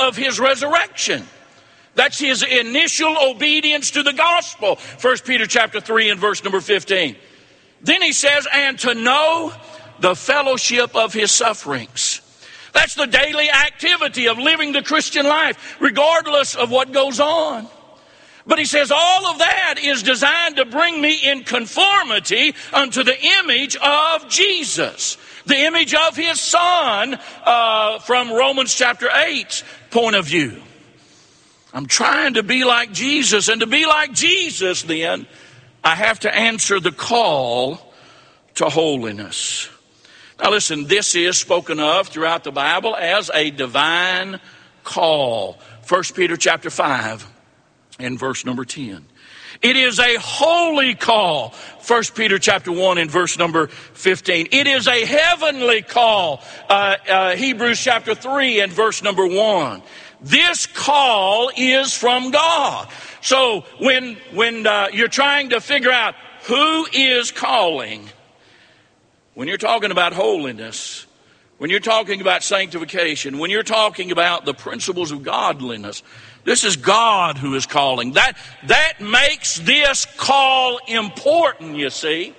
of his resurrection. That's his initial obedience to the gospel. 1 Peter chapter 3 and verse number 15. Then he says, and to know the fellowship of his sufferings. That's the daily activity of living the Christian life, regardless of what goes on. But he says all of that is designed to bring me in conformity unto the image of Jesus, the image of his Son, from Romans chapter 8's point of view. I'm trying to be like Jesus, and to be like Jesus, then, I have to answer the call to holiness. Now listen, this is spoken of throughout the Bible as a divine call. 1 Peter chapter 5 and verse number 10. It is a holy call. 1 Peter chapter 1 and verse number 15. It is a heavenly call. Hebrews chapter 3 and verse number 1. This call is from God. So when you're trying to figure out who is calling, when you're talking about holiness, when you're talking about sanctification, when you're talking about the principles of godliness, this is God who is calling. That makes this call important, you see.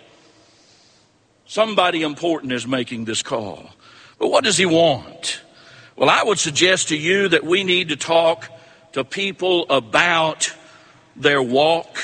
Somebody important is making this call. But what does he want? Well, I would suggest to you that we need to talk to people about their walk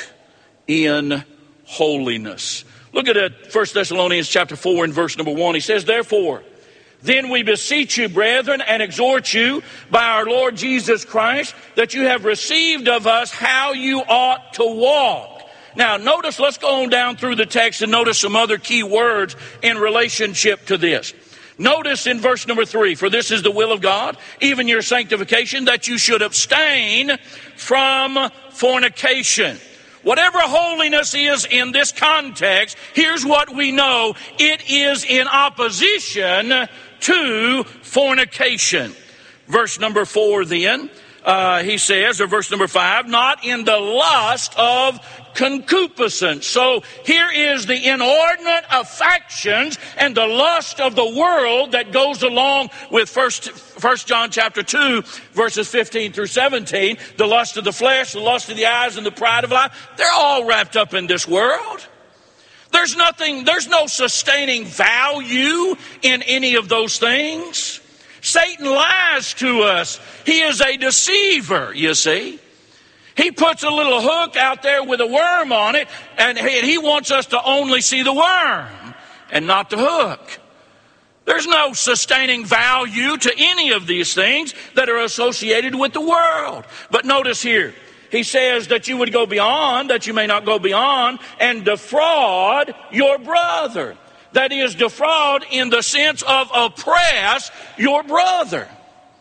in holiness. Look at it, 1 Thessalonians chapter 4 and verse number 1. He says, therefore, then we beseech you, brethren, and exhort you by our Lord Jesus Christ, that you have received of us how you ought to walk. Now, notice, let's go on down through the text and notice some other key words in relationship to this. Notice in verse number 3, for this is the will of God, even your sanctification, that you should abstain from fornication. Whatever holiness is in this context, here's what we know. It is in opposition to fornication. Verse number 4 then, he says, or verse number 5, not in the lust of concupiscence. So here is the inordinate affections and the lust of the world that goes along with First John chapter 2, verses 15 through 17. The lust of the flesh, the lust of the eyes, and the pride of life. They're all wrapped up in this world. There's no sustaining value in any of those things. Satan lies to us. He is a deceiver, you see. He puts a little hook out there with a worm on it, and he wants us to only see the worm and not the hook. There's no sustaining value to any of these things that are associated with the world. But notice here, he says that you would go beyond, that you may not go beyond, and defraud your brother. That is, defraud in the sense of oppress your brother.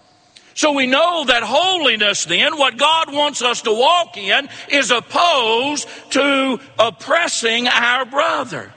So we know that holiness then, what God wants us to walk in, is opposed to oppressing our brother.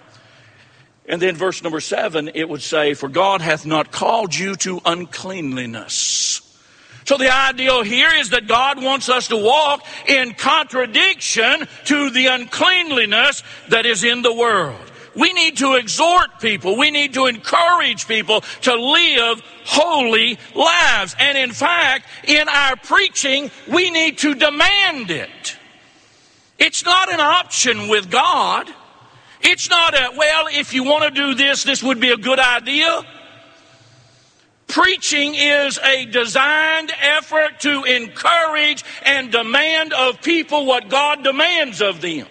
And then verse number 7, it would say, for God hath not called you to uncleanliness. So the ideal here is that God wants us to walk in contradiction to the uncleanliness that is in the world. We need to exhort people. We need to encourage people to live holy lives. And in fact, in our preaching, we need to demand it. It's not an option with God. It's not if you want to do this, this would be a good idea. Preaching is a designed effort to encourage and demand of people what God demands of them.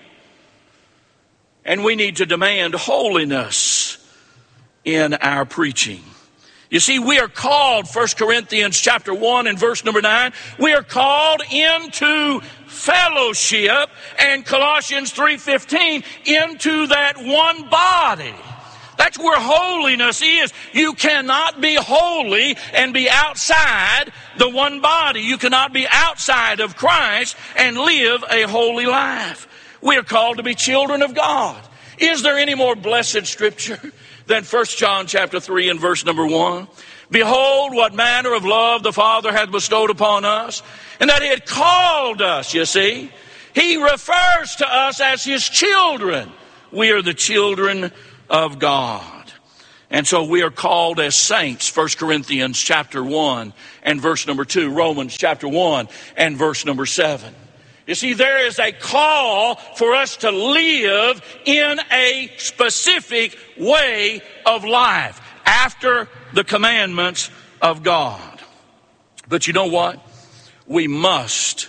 And we need to demand holiness in our preaching. You see, we are called, 1 Corinthians chapter 1 and verse number 9, we are called into fellowship, and Colossians 3:15, into that one body. That's where holiness is. You cannot be holy and be outside the one body. You cannot be outside of Christ and live a holy life. We are called to be children of God. Is there any more blessed scripture than 1 John chapter 3 and verse number 1? Behold, what manner of love the Father hath bestowed upon us, and that he had called us, you see. He refers to us as his children. We are the children of God. And so we are called as saints, 1 Corinthians chapter 1 and verse number 2, Romans chapter 1 and verse number 7. You see, there is a call for us to live in a specific way of life after the commandments of God. But you know what? We must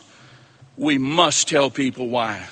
tell people why.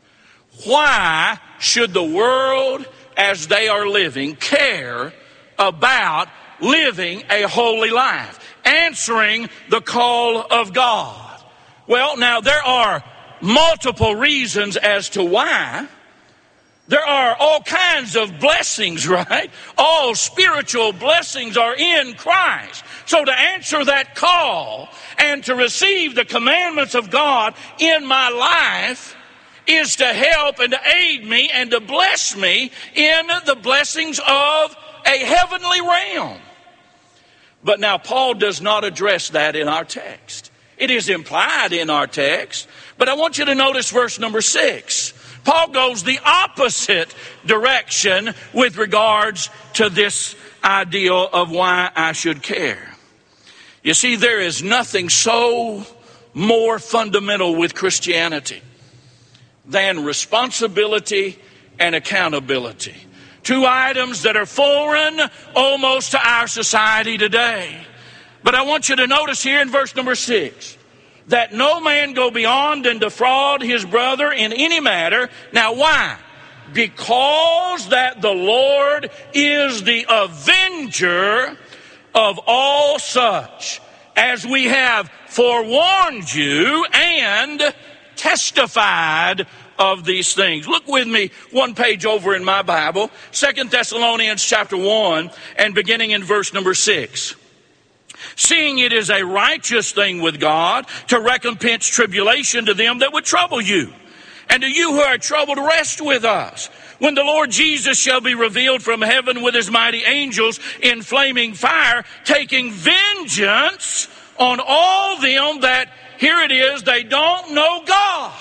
Why should the world as they are living care about living a holy life, answering the call of God? Well, now there are multiple reasons as to why. There are all kinds of blessings, right? All spiritual blessings are in Christ. So to answer that call and to receive the commandments of God in my life is to help and to aid me and to bless me in the blessings of a heavenly realm. But now Paul does not address that in our text. It is implied in our text, but I want you to notice verse number 6. Paul goes the opposite direction with regards to this idea of why I should care. You see, there is nothing so more fundamental with Christianity than responsibility and accountability. Two items that are foreign almost to our society today. But I want you to notice here in verse number 6, that no man go beyond and defraud his brother in any matter. Now why? Because that the Lord is the avenger of all such, as we have forewarned you and testified of these things. Look with me one page over in my Bible, 2 Thessalonians chapter 1 and beginning in verse number 6. Seeing it is a righteous thing with God to recompense tribulation to them that would trouble you, and to you who are troubled rest with us, when the Lord Jesus shall be revealed from heaven with his mighty angels in flaming fire, taking vengeance on all them that, here it is, they don't know God,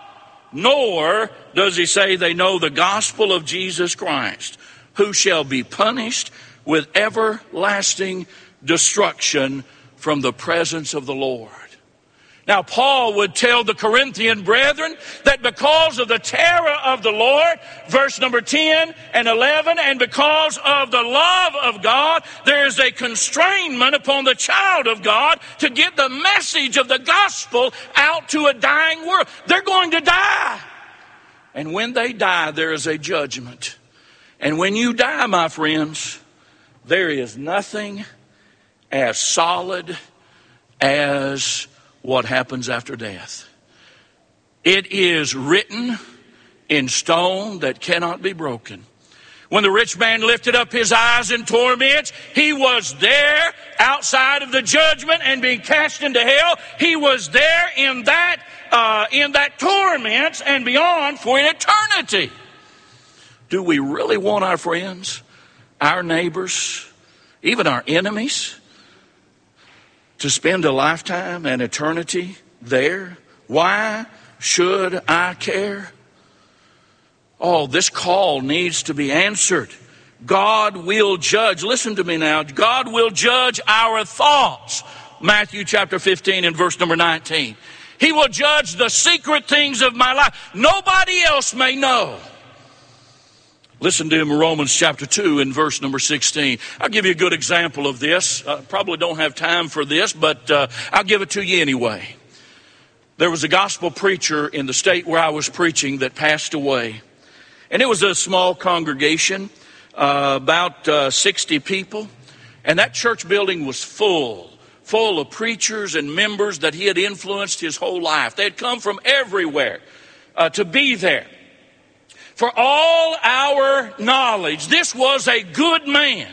nor does he say they know the gospel of Jesus Christ, who shall be punished with everlasting destruction from the presence of the Lord. Now, Paul would tell the Corinthian brethren that because of the terror of the Lord, verse number 10 and 11, and because of the love of God, there is a constrainment upon the child of God to get the message of the gospel out to a dying world. They're going to die. And when they die, there is a judgment. And when you die, my friends, there is nothing as solid as what happens after death. It is written in stone that cannot be broken. When the rich man lifted up his eyes in torments, he was there outside of the judgment and being cast into hell. He was there in that torments and beyond for an eternity. Do we really want our friends, our neighbors, even our enemies, to spend a lifetime and eternity there? Why should I care? Oh, this call needs to be answered. God will judge. Listen to me now. God will judge our thoughts. Matthew chapter 15 and verse number 19. He will judge the secret things of my life. Nobody else may know. Listen to him in Romans chapter 2 and verse number 16. I'll give you a good example of this. I probably don't have time for this, but I'll give it to you anyway. There was a gospel preacher in the state where I was preaching that passed away. And it was a small congregation, about 60 people. And that church building was full of preachers and members that he had influenced his whole life. They had come from everywhere to be there. For all our knowledge, this was a good man.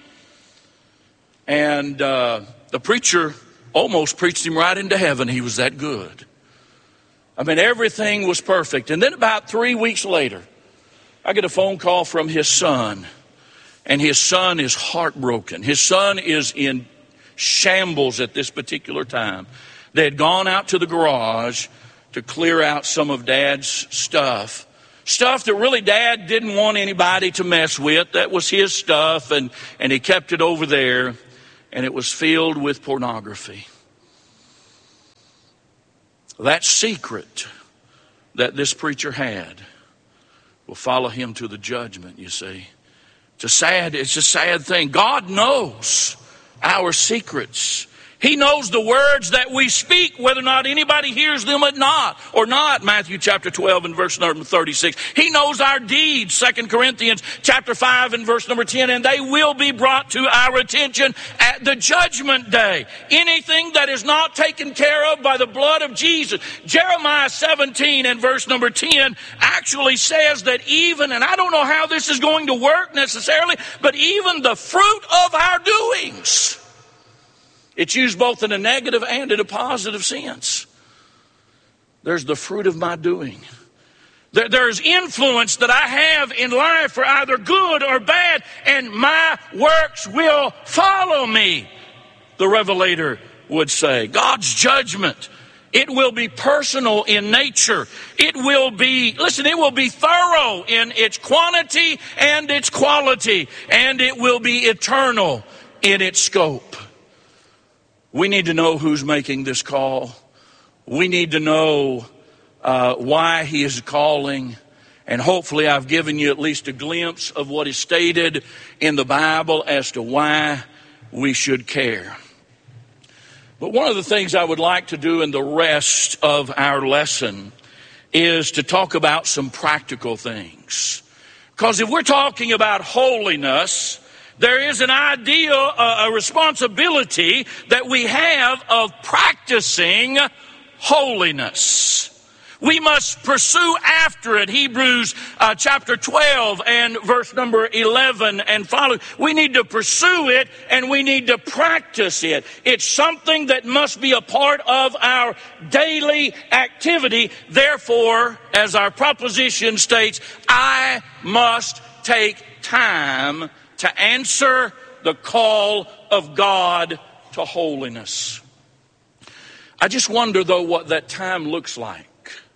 And the preacher almost preached him right into heaven. He was that good. I mean, everything was perfect. And then about 3 weeks later, I get a phone call from his son. And his son is heartbroken. His son is in shambles at this particular time. They had gone out to the garage to clear out some of Dad's stuff Stuff that really Dad didn't want anybody to mess with. That was his stuff, and he kept it over there, and it was filled with pornography. That secret that this preacher had will follow him to the judgment, you see. It's a sad thing. God knows our secrets. He knows the words that we speak, whether or not anybody hears them or not. Matthew chapter 12 and verse number 36. He knows our deeds, 2 Corinthians chapter 5 and verse number 10, and they will be brought to our attention at the judgment day. Anything that is not taken care of by the blood of Jesus. Jeremiah 17 and verse number 10 actually says that even, and I don't know how this is going to work necessarily, but even the fruit of our doings. It's used both in a negative and in a positive sense. There's the fruit of my doing. There's influence that I have in life for either good or bad, and my works will follow me, the Revelator would say. God's judgment, it will be personal in nature. It will be thorough in its quantity and its quality, and it will be eternal in its scope. We need to know who's making this call. We need to know why he is calling. And hopefully I've given you at least a glimpse of what is stated in the Bible as to why we should care. But one of the things I would like to do in the rest of our lesson is to talk about some practical things. Because if we're talking about holiness, there is an idea, a responsibility that we have of practicing holiness. We must pursue after it. Hebrews chapter 12 and verse number 11 and following. We need to pursue it and we need to practice it. It's something that must be a part of our daily activity. Therefore, as our proposition states, I must take time to answer the call of God to holiness. I just wonder, though, what that time looks like.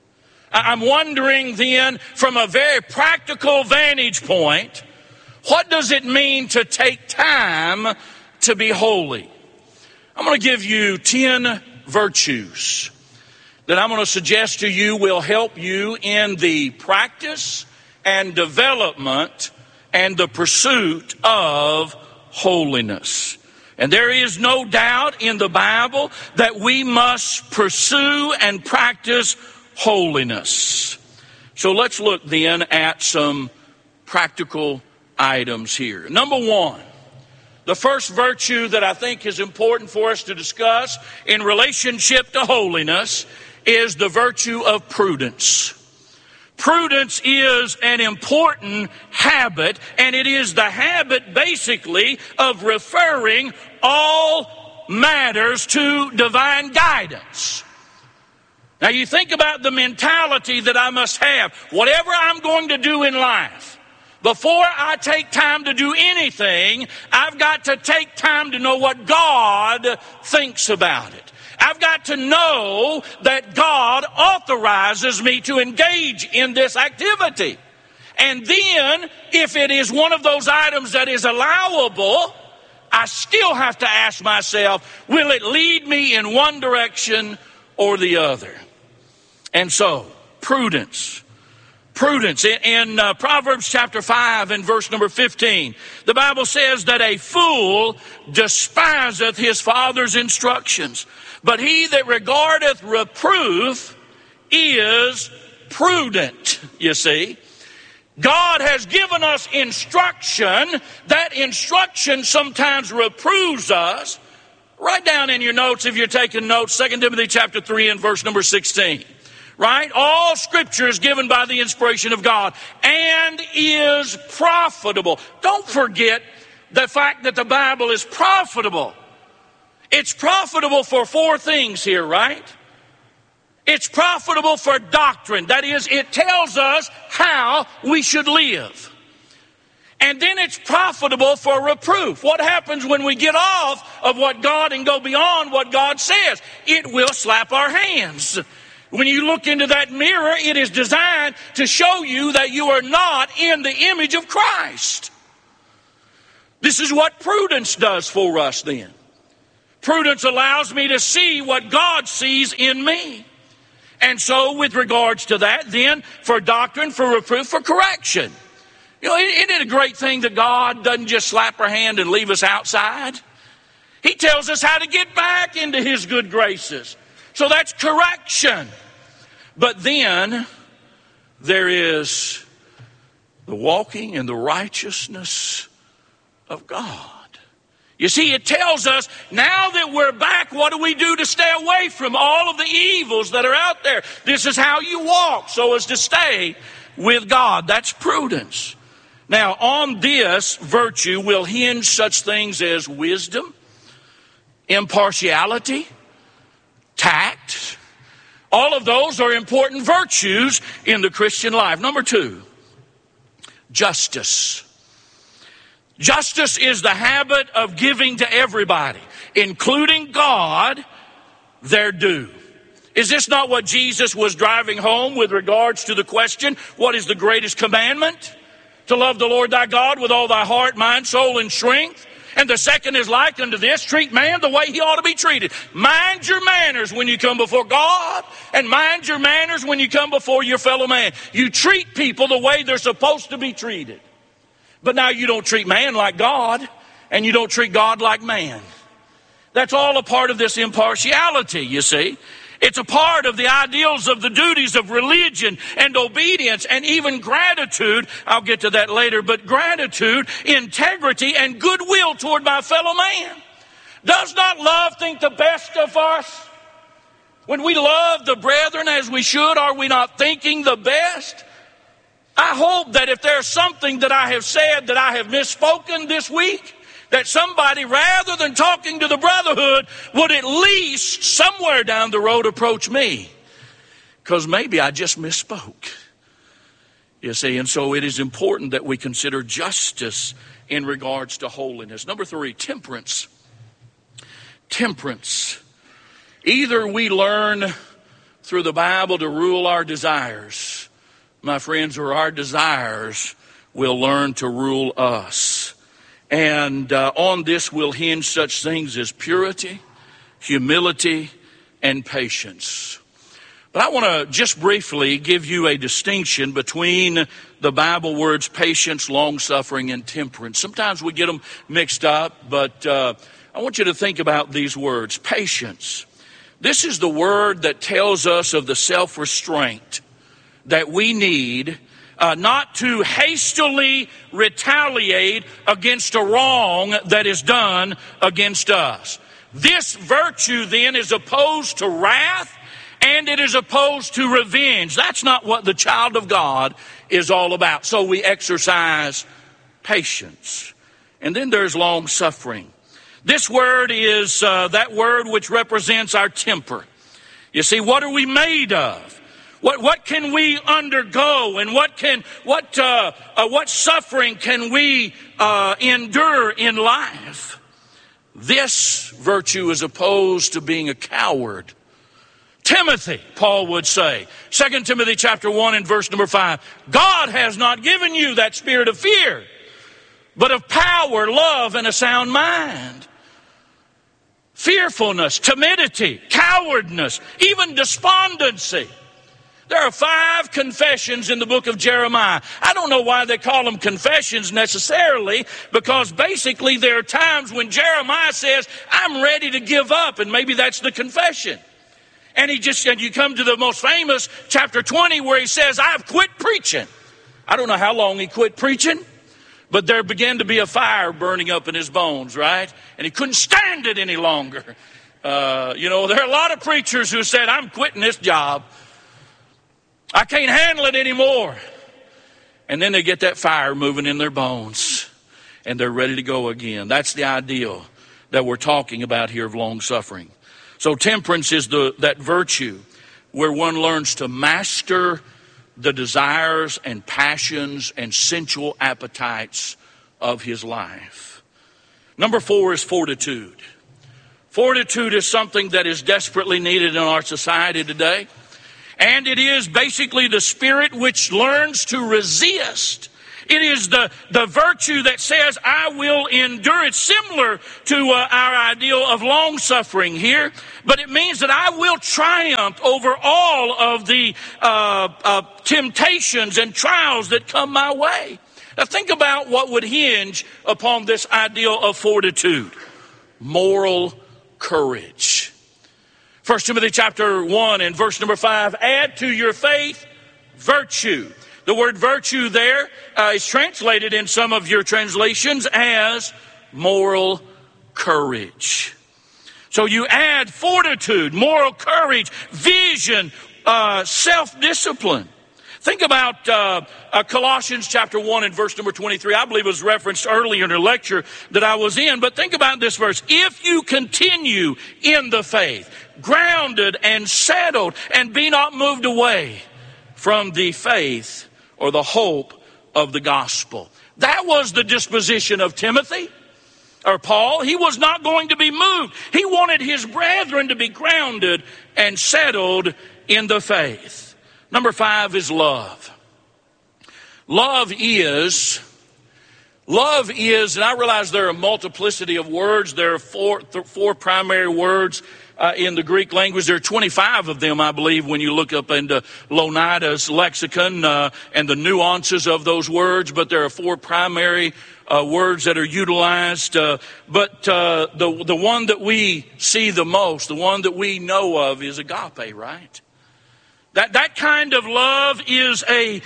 I'm wondering then, from a very practical vantage point, what does it mean to take time to be holy? I'm going to give you 10 virtues that I'm going to suggest to you will help you in the practice and development and the pursuit of holiness. And there is no doubt in the Bible that we must pursue and practice holiness. So let's look then at some practical items here. Number one, the first virtue that I think is important for us to discuss in relationship to holiness is the virtue of prudence. Prudence is an important habit, and it is the habit basically of referring all matters to divine guidance. Now you think about the mentality that I must have. Whatever I'm going to do in life, before I take time to do anything, I've got to take time to know what God thinks about it. I've got to know that God authorizes me to engage in this activity. And then, if it is one of those items that is allowable, I still have to ask myself, will it lead me in one direction or the other? And so, prudence. Prudence. In Proverbs chapter 5 and verse number 15, the Bible says that a fool despiseth his father's instructions, but he that regardeth reproof is prudent, you see. God has given us instruction. That instruction sometimes reproves us. Write down in your notes, if you're taking notes, 2 Timothy chapter 3 and verse number 16. Right? All scripture is given by the inspiration of God and is profitable. Don't forget the fact that the Bible is profitable. It's profitable for four things here, right? It's profitable for doctrine. That is, it tells us how we should live. And then it's profitable for reproof. What happens when we get off of what God and go beyond what God says? It will slap our hands. When you look into that mirror, it is designed to show you that you are not in the image of Christ. This is what prudence does for us then. Prudence allows me to see what God sees in me. And so with regards to that, then, for doctrine, for reproof, for correction. You know, isn't it a great thing that God doesn't just slap our hand and leave us outside? He tells us how to get back into His good graces. So that's correction. But then there is the walking in the righteousness of God. You see, it tells us now that we're back, what do we do to stay away from all of the evils that are out there? This is how you walk so as to stay with God. That's prudence. Now, on this virtue will hinge such things as wisdom, impartiality, tact. All of those are important virtues in the Christian life. Number 2, justice. Justice is the habit of giving to everybody, including God, their due. Is this not what Jesus was driving home with regards to the question, what is the greatest commandment? To love the Lord thy God with all thy heart, mind, soul, and strength. And the second is like unto this, treat man the way he ought to be treated. Mind your manners when you come before God, and mind your manners when you come before your fellow man. You treat people the way they're supposed to be treated. But now you don't treat man like God, and you don't treat God like man. That's all a part of this impartiality, you see. It's a part of the ideals of the duties of religion and obedience and even gratitude. I'll get to that later, but gratitude, integrity, and goodwill toward my fellow man. Does not love think the best of us? When we love the brethren as we should, are we not thinking the best? I hope that if there's something that I have said that I have misspoken this week, that somebody, rather than talking to the brotherhood, would at least somewhere down the road approach me. Because maybe I just misspoke. You see, and so it is important that we consider justice in regards to holiness. Number 3, temperance. Temperance. Either we learn through the Bible to rule our desires, my friends, or our desires will learn to rule us. And on this will hinge such things as purity, humility, and patience. But I want to just briefly give you a distinction between the Bible words patience, long-suffering, and temperance. Sometimes we get them mixed up, but I want you to think about these words. Patience. This is the word that tells us of the self-restraint that we need not to hastily retaliate against a wrong that is done against us. This virtue then is opposed to wrath, and it is opposed to revenge. That's not what the child of God is all about. So we exercise patience. And then there's long suffering. This word is that word which represents our temper. You see, what are we made of? What can we undergo, and what suffering can we endure in life? This virtue is opposed to being a coward. Timothy, Paul would say, 2 Timothy chapter 1 and verse number 5, God has not given you that spirit of fear, but of power, love, and a sound mind. Fearfulness, timidity, cowardness, even despondency. There are 5 confessions in the book of Jeremiah. I don't know why they call them confessions necessarily, because basically there are times when Jeremiah says, I'm ready to give up, and maybe that's the confession. And you come to the most famous chapter 20 where he says, I've quit preaching. I don't know how long he quit preaching, but there began to be a fire burning up in his bones, right? And he couldn't stand it any longer. There are a lot of preachers who said, I'm quitting this job. I can't handle it anymore. And then they get that fire moving in their bones, and they're ready to go again. That's the ideal that we're talking about here of long suffering. So temperance is that virtue where one learns to master the desires and passions and sensual appetites of his life. Number 4 is fortitude. Fortitude is something that is desperately needed in our society today. And it is basically the spirit which learns to resist. It is the virtue that says, I will endure. It's similar to our ideal of long-suffering here, but it means that I will triumph over all of the temptations and trials that come my way. Now think about what would hinge upon this ideal of fortitude. Moral courage. 1 Timothy chapter 1 and verse number 5, add to your faith virtue. The word virtue there is translated in some of your translations as moral courage. So you add fortitude, moral courage, vision, self-discipline. Think about Colossians chapter 1 and verse number 23. I believe it was referenced earlier in a lecture that I was in. But think about this verse. If you continue in the faith, grounded and settled, and be not moved away from the faith or the hope of the gospel. That was the disposition of Timothy or Paul. He was not going to be moved. He wanted his brethren to be grounded and settled in the faith. Number 5 is love. Love is, and I realize there are a multiplicity of words. There are four primary words in the Greek language. There are 25 of them, I believe, when you look up into Louida's lexicon and the nuances of those words. But there are 4 primary words that are utilized. But the one that we see the most, the one that we know of, is agape, right? That kind of love is a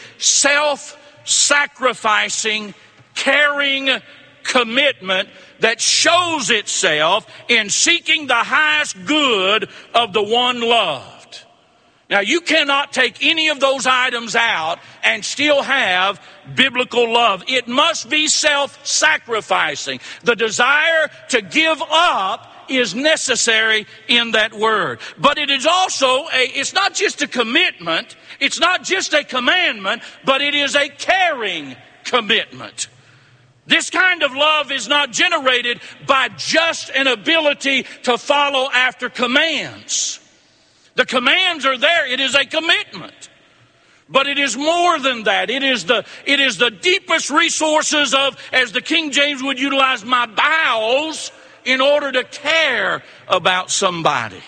self-sacrificing, caring commitment that shows itself in seeking the highest good of the one loved. Now, you cannot take any of those items out and still have biblical love. It must be self-sacrificing. The desire to give up is necessary in that word. But it is also it's not just a commitment, it's not just a commandment, but it is a caring commitment. This kind of love is not generated by just an ability to follow after commands. The commands are there. It is a commitment. But it is more than that. It is the deepest resources of, as the King James would utilize, my bowels in order to care about somebody.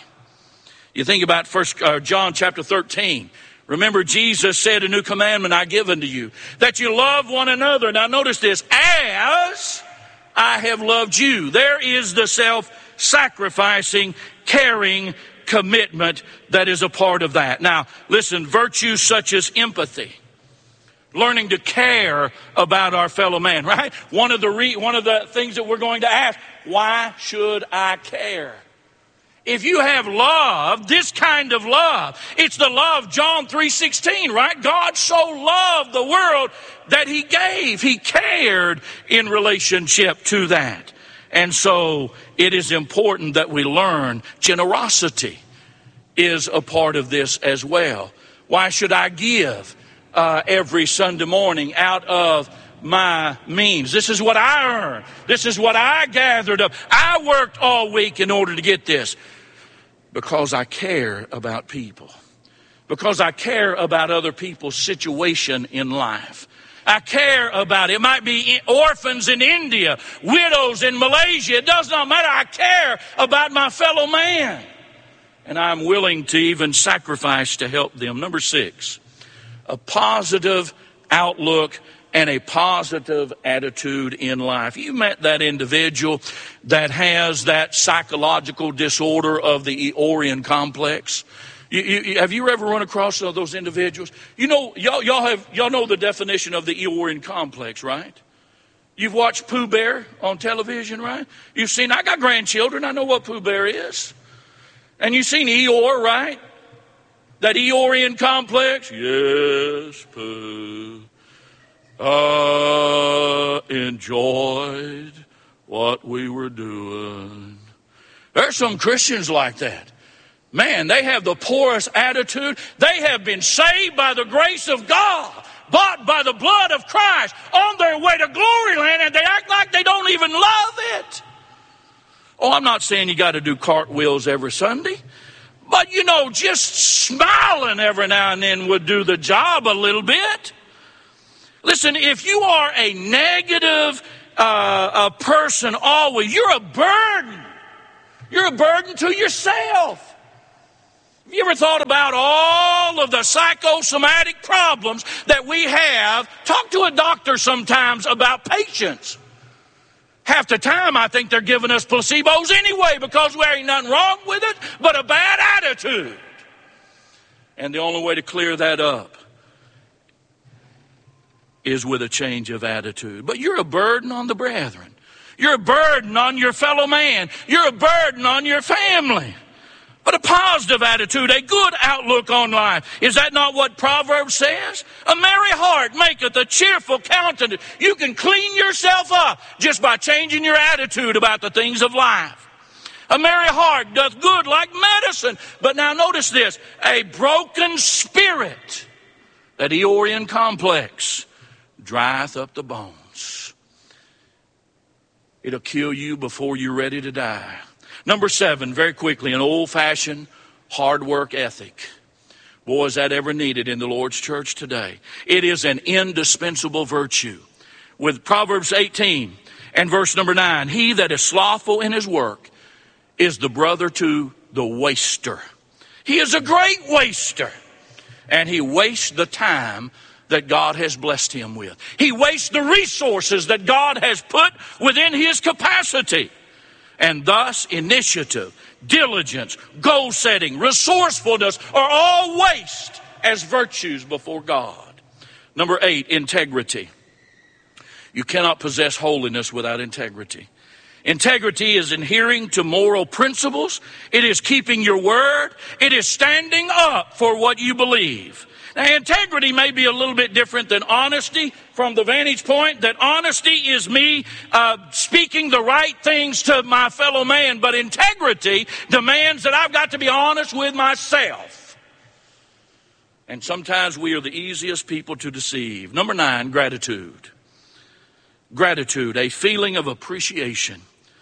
You think about John chapter 13. Remember, Jesus said, a new commandment I give unto you, that you love one another. Now notice this, as I have loved you. There is the self-sacrificing, caring commitment that is a part of that. Now, listen, virtues such as empathy, learning to care about our fellow man, right? One of the things that we're going to ask, why should I care? If you have love, this kind of love, it's the love, John 3:16, right? God so loved the world that He gave. He cared in relationship to that. And so it is important that we learn generosity is a part of this as well. Why should I give every Sunday morning out of my means? This is what I earned. This is what I gathered up. I worked all week in order to get this. Because I care about people. Because I care about other people's situation in life. I care about it. It might be orphans in India, widows in Malaysia. It does not matter. I care about my fellow man. And I'm willing to even sacrifice to help them. Number 6, a positive outlook and a positive attitude in life. You met that individual that has that psychological disorder of the Eeyorian complex. Have you ever run across those individuals? You know, y'all know the definition of the Eeyorian complex, right? You've watched Pooh Bear on television, right? You've seen, I got grandchildren, I know what Pooh Bear is. And you've seen Eeyore, right? That Eeyorian complex? Yes, Pooh. Enjoyed what we were doing. There's some Christians like that. Man, they have the poorest attitude. They have been saved by the grace of God, bought by the blood of Christ, on their way to glory land, and they act like they don't even love it. Oh, I'm not saying you got to do cartwheels every Sunday, But, just smiling every now and then would do the job a little bit. Listen, if you are a negative a person always, you're a burden. You're a burden to yourself. Have you ever thought about all of the psychosomatic problems that we have? Talk to a doctor sometimes about patience. Half the time I think they're giving us placebos anyway because there ain't nothing wrong with it but a bad attitude. And the only way to clear that up is with a change of attitude. But you're a burden on the brethren. You're a burden on your fellow man. You're a burden on your family. But a positive attitude, a good outlook on life. Is that not what Proverbs says? A merry heart maketh a cheerful countenance. You can clean yourself up just by changing your attitude about the things of life. A merry heart doth good like medicine. But now notice this, a broken spirit, that Eeyorian complex, drieth up the bones. It'll kill you before you're ready to die. Number 7, very quickly, an old-fashioned hard work ethic. Boy, is that ever needed in the Lord's church today. It is an indispensable virtue. With Proverbs 18 and verse number 9, he that is slothful in his work is the brother to the waster. He is a great waster, and he wastes the time that God has blessed him with. He wastes the resources that God has put within his capacity. And thus, initiative, diligence, goal setting, resourcefulness are all waste as virtues before God. Number 8, integrity. You cannot possess holiness without integrity. Integrity is adhering to moral principles. It is keeping your word. It is standing up for what you believe. Now, integrity may be a little bit different than honesty from the vantage point that honesty is me speaking the right things to my fellow man, but integrity demands that I've got to be honest with myself. And sometimes we are the easiest people to deceive. Number 9, gratitude. Gratitude, a feeling of appreciation.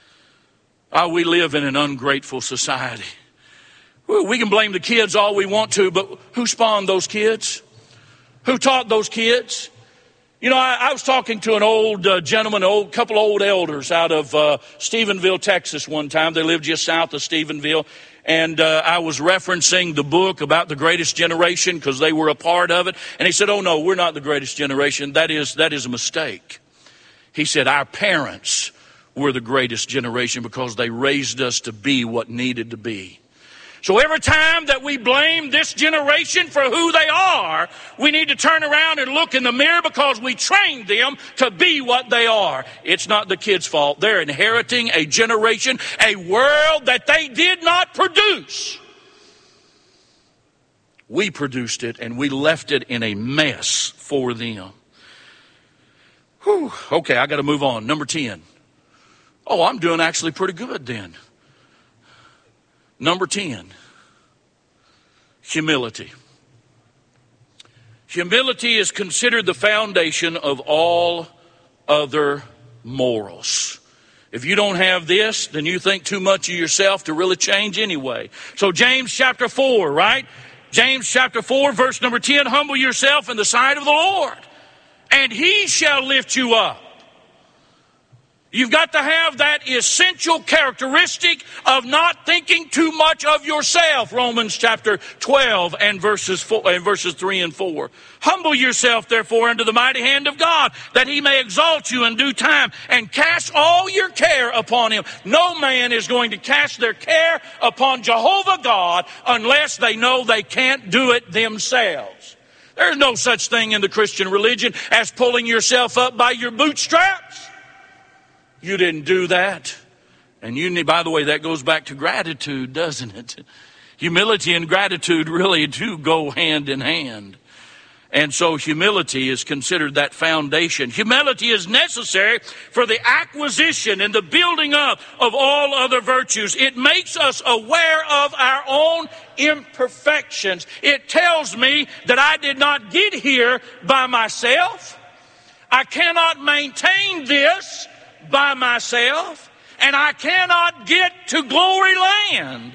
We live in an ungrateful society. We can blame the kids all we want to, but who spawned those kids? Who taught those kids? I was talking to an old gentleman, couple old elders out of Stephenville, Texas one time. They lived just south of Stephenville. And I was referencing the book about the greatest generation because they were a part of it. And he said, oh, no, we're not the greatest generation. That is a mistake. He said, our parents were the greatest generation because they raised us to be what needed to be. So every time that we blame this generation for who they are, we need to turn around and look in the mirror because we trained them to be what they are. It's not the kids' fault. They're inheriting a generation, a world that they did not produce. We produced it and we left it in a mess for them. Whew. Okay, I got to move on. Number 10. Oh, I'm doing actually pretty good then. Number 10, humility. Humility is considered the foundation of all other morals. If you don't have this, then you think too much of yourself to really change anyway. So James chapter 4, right? James chapter 4, verse number 10, humble yourself in the sight of the Lord, and he shall lift you up. You've got to have that essential characteristic of not thinking too much of yourself. Romans chapter 12 and verses 3 and 4. Humble yourself, therefore, under the mighty hand of God, that he may exalt you in due time, and cast all your care upon him. No man is going to cast their care upon Jehovah God unless they know they can't do it themselves. There's no such thing in the Christian religion as pulling yourself up by your bootstraps. You didn't do that. And by the way, that goes back to gratitude, doesn't it? Humility and gratitude really do go hand in hand. And so humility is considered that foundation. Humility is necessary for the acquisition and the building up of all other virtues. It makes us aware of our own imperfections. It tells me that I did not get here by myself. I cannot maintain this by myself, and I cannot get to glory land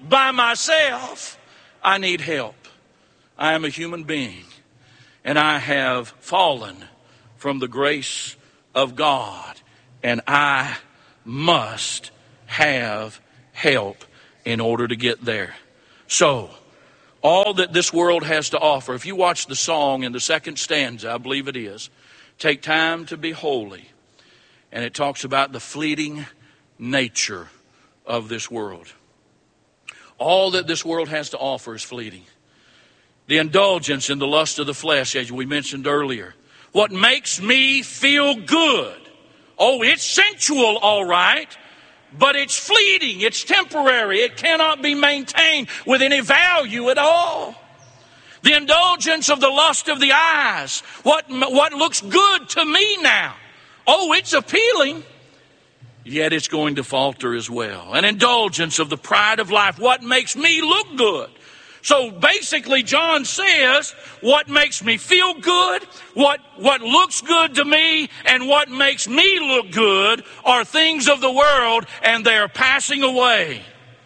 by myself. I need help. I am a human being, and I have fallen from the grace of God, and I must have help in order to get there. So, all that this world has to offer, if you watch the song in the second stanza, I believe it is, take time to be holy. And it talks about the fleeting nature of this world. All that this world has to offer is fleeting. The indulgence in the lust of the flesh, as we mentioned earlier. What makes me feel good. Oh, it's sensual, all right, but it's fleeting, it's temporary, it cannot be maintained with any value at all. The indulgence of the lust of the eyes, what looks good to me now. Oh, it's appealing, yet it's going to falter as well. An indulgence of the pride of life, what makes me look good. So basically, John says, what makes me feel good, what looks good to me, and what makes me look good are things of the world, and they are passing away.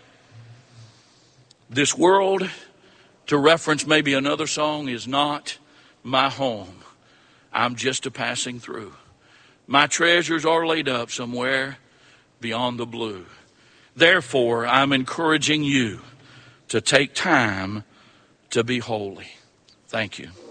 This world, to reference maybe another song, is not my home. I'm just a passing through. My treasures are laid up somewhere beyond the blue. Therefore, I'm encouraging you to take time to be holy. Thank you.